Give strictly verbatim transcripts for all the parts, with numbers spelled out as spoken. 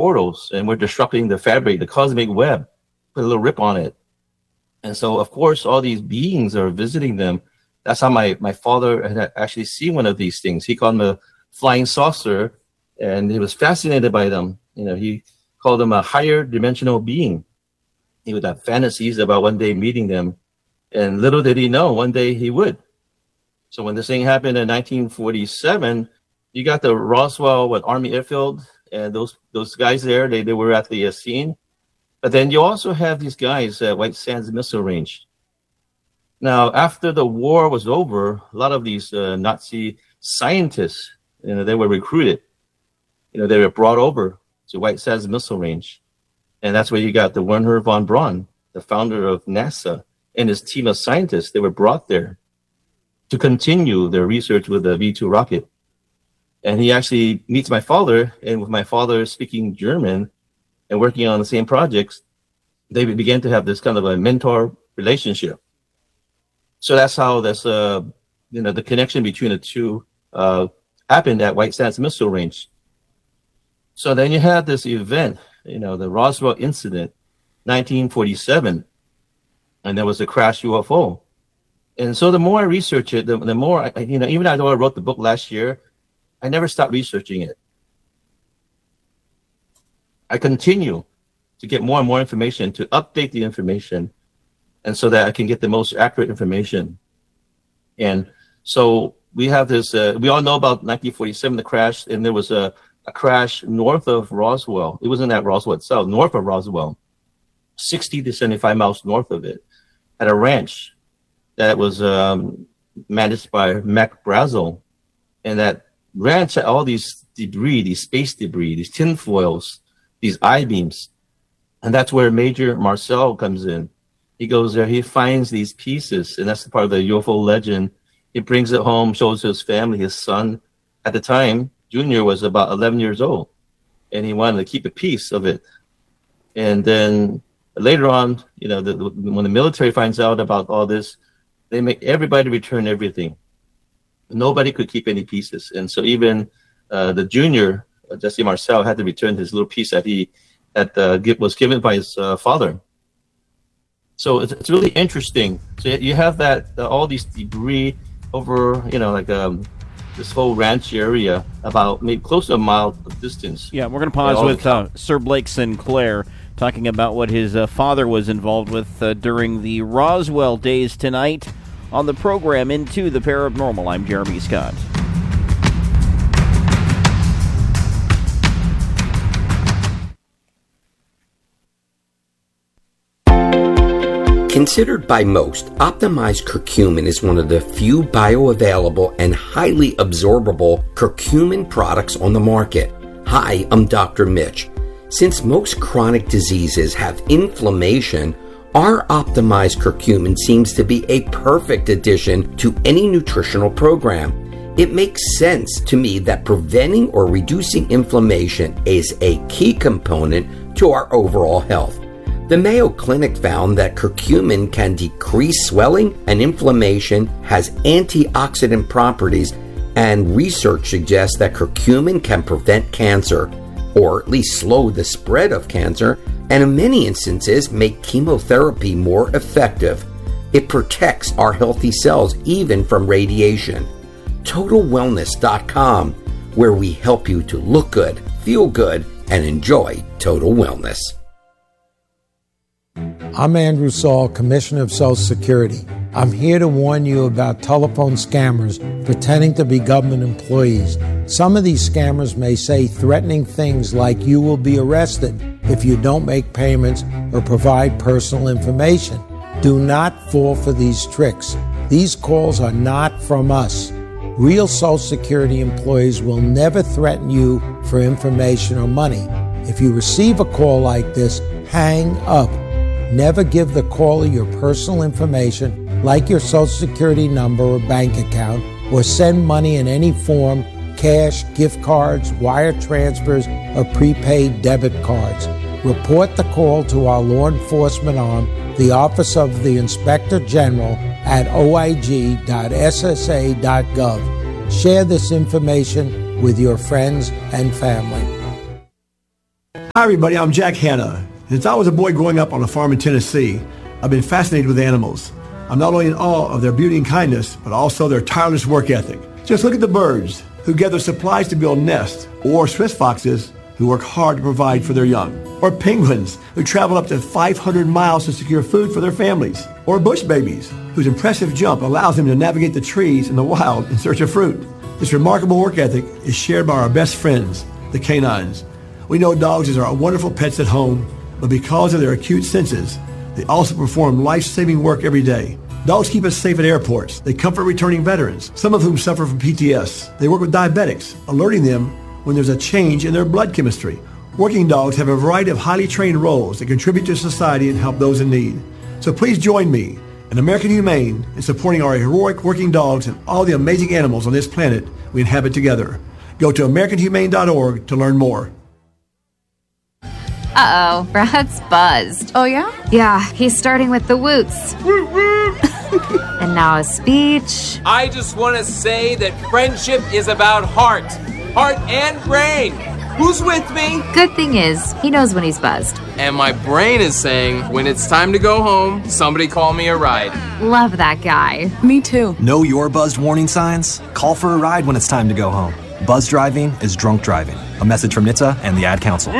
portals and were disrupting the fabric, the cosmic web, put a little rip on it. And so, of course, all these beings are visiting them. That's how my, my father had actually seen one of these things. He called them a flying saucer, and he was fascinated by them. You know, he called them a higher dimensional being. He would have fantasies about one day meeting them. And little did he know, one day he would. So when this thing happened in nineteen forty-seven, you got the Roswell what, Army Airfield, and those those guys there, they, they were at the uh, scene. But then you also have these guys at White Sands Missile Range. Now, after the war was over, a lot of these uh, Nazi scientists, you know, they were recruited. You know, they were brought over to White Sands Missile Range. And that's where you got the Wernher von Braun, the founder of NASA, and his team of scientists. They were brought there to continue their research with the V two rocket. And he actually meets my father, and with my father speaking German and working on the same projects, they began to have this kind of a mentor relationship. So that's how that's uh you know the connection between the two uh happened at White Sands Missile Range. So then you had this event, you know, the Roswell incident, nineteen forty-seven, and there was a crash U F O. And so the more I research it, the, the more I, you know, even though I wrote the book last year, I never stopped researching it. I continue to get more and more information, to update the information, and so that I can get the most accurate information. And so we have this, uh, we all know about nineteen forty-seven, the crash, and there was a, a crash north of Roswell. It wasn't at Roswell itself, north of Roswell, sixty to seventy-five miles north of it, at a ranch that was um, managed by Mac Brazel. And that ranch had all these debris, these space debris, these tinfoils, these I-beams. And that's where Major Marcel comes in. He goes there, he finds these pieces, and that's the part of the U F O legend. He brings it home, shows his family, his son. At the time, Junior was about eleven years old, and he wanted to keep a piece of it. And then later on, you know, the, the, when the military finds out about all this, they make everybody return everything. Nobody could keep any pieces. And so even uh, the junior, uh, Jesse Marcel, had to return his little piece that he that uh, was given by his uh, father. So it's, it's really interesting. So you have that, uh, all these debris over, you know, like um, this whole ranch area, about maybe close to a mile of distance. Yeah, we're going to pause with uh, Sir Blake Sinclair talking about what his uh, father was involved with uh, during the Roswell days tonight on the program Into the Paranormal. I'm Jeremy Scott. Considered by most, optimized curcumin is one of the few bioavailable and highly absorbable curcumin products on the market. Hi, I'm Doctor Mitch. Since most chronic diseases have inflammation, our optimized curcumin seems to be a perfect addition to any nutritional program. It makes sense to me that preventing or reducing inflammation is a key component to our overall health. The Mayo Clinic found that curcumin can decrease swelling and inflammation, has antioxidant properties, and research suggests that curcumin can prevent cancer, or at least slow the spread of cancer, and in many instances make chemotherapy more effective. It protects our healthy cells even from radiation. Total Wellness dot com, where we help you to look good, feel good, and enjoy total wellness. I'm Andrew Saul, Commissioner of Social Security. I'm here to warn you about telephone scammers pretending to be government employees. Some of these scammers may say threatening things like you will be arrested if you don't make payments or provide personal information. Do not fall for these tricks. These calls are not from us. Real Social Security employees will never threaten you for information or money. If you receive a call like this, hang up. Never give the caller your personal information, like your Social Security number or bank account, or send money in any form, cash, gift cards, wire transfers, or prepaid debit cards. Report the call to our law enforcement arm, the Office of the Inspector General, at o i g dot s s a dot gov. Share this information with your friends and family. Hi, everybody. I'm Jack Hanna. Since I was a boy growing up on a farm in Tennessee, I've been fascinated with animals. I'm not only in awe of their beauty and kindness, but also their tireless work ethic. Just look at the birds who gather supplies to build nests, or Swiss foxes who work hard to provide for their young, or penguins who travel up to five hundred miles to secure food for their families, or bush babies whose impressive jump allows them to navigate the trees in the wild in search of fruit. This remarkable work ethic is shared by our best friends, the canines. We know dogs are wonderful pets at home, but because of their acute senses, they also perform life-saving work every day. Dogs keep us safe at airports. They comfort returning veterans, some of whom suffer from P T S. They work with diabetics, alerting them when there's a change in their blood chemistry. Working dogs have a variety of highly trained roles that contribute to society and help those in need. So please join me and American Humane in supporting our heroic working dogs and all the amazing animals on this planet we inhabit together. Go to american humane dot org to learn more. Uh-oh, Brad's buzzed. Oh, yeah? Yeah, he's starting with the woots. And now a speech. I just want to say that friendship is about heart. Heart and brain. Who's with me? Good thing is, he knows when he's buzzed. And my brain is saying, when it's time to go home, somebody call me a ride. Love that guy. Me too. Know your buzzed warning signs? Call for a ride when it's time to go home. Buzz driving is drunk driving. A message from N H T S A and the Ad Council.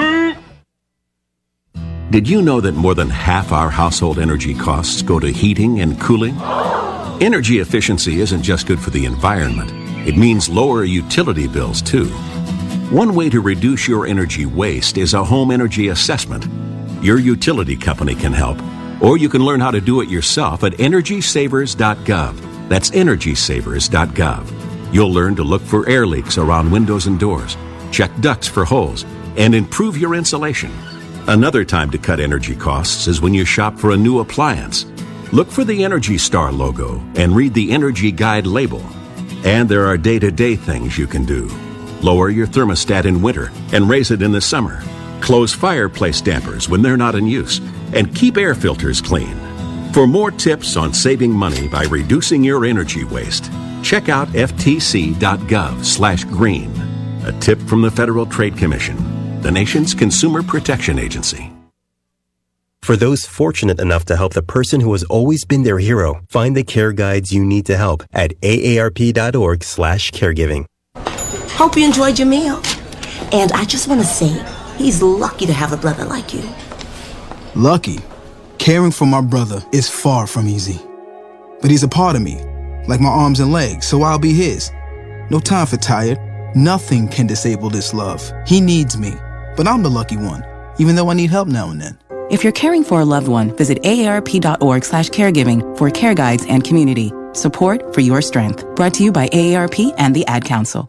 Did you know that more than half our household energy costs go to heating and cooling? Energy efficiency isn't just good for the environment. It means lower utility bills, too. One way to reduce your energy waste is a home energy assessment. Your utility company can help, or you can learn how to do it yourself at energy savers dot gov. That's energy savers dot gov. You'll learn to look for air leaks around windows and doors, check ducts for holes, and improve your insulation. Another time to cut energy costs is when you shop for a new appliance. Look for the Energy Star logo and read the Energy Guide label. And there are day-to-day things you can do. Lower your thermostat in winter and raise it in the summer. Close fireplace dampers when they're not in use. And keep air filters clean. For more tips on saving money by reducing your energy waste, check out f t c dot gov slash green. A tip from the Federal Trade Commission, the nation's consumer protection agency. For those fortunate enough to help the person who has always been their hero, find the care guides you need to help at a a r p dot org slash caregiving. Hope you enjoyed your meal. And I just want to say, he's lucky to have a brother like you. Lucky? Caring for my brother is far from easy. But he's a part of me, like my arms and legs, so I'll be his. No time for tired. Nothing can disable this love. He needs me, but I'm the lucky one, even though I need help now and then. If you're caring for a loved one, visit a a r p dot org slash caregiving for care guides and community. Support for your strength. Brought to you by A A R P and the Ad Council.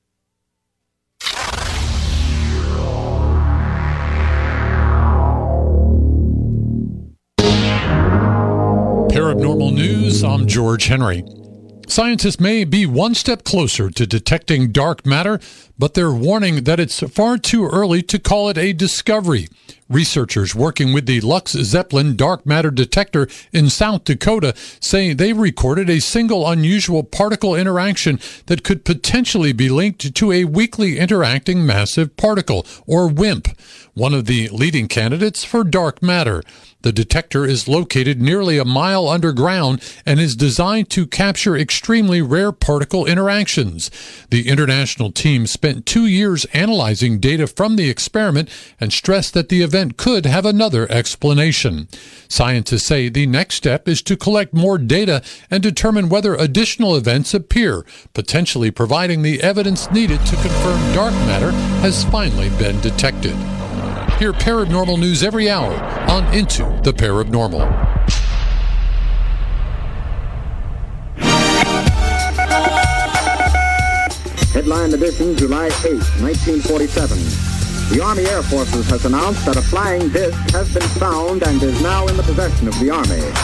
Paranormal News, I'm George Henry. Scientists may be one step closer to detecting dark matter, but they're warning that it's far too early to call it a discovery. Researchers working with the Lux Zeppelin dark matter detector in South Dakota say they recorded a single unusual particle interaction that could potentially be linked to a weakly interacting massive particle, or WIMP, one of the leading candidates for dark matter. The detector is located nearly a mile underground and is designed to capture extremely rare particle interactions. The international team spent two years analyzing data from the experiment and stressed that the event could have another explanation. Scientists say the next step is to collect more data and determine whether additional events appear, potentially providing the evidence needed to confirm dark matter has finally been detected. Hear paranormal news every hour on Into the Paranormal. Headline edition, July eighth, nineteen forty-seven. The Army Air Forces has announced that a flying disc has been found and is now in the possession of the Army.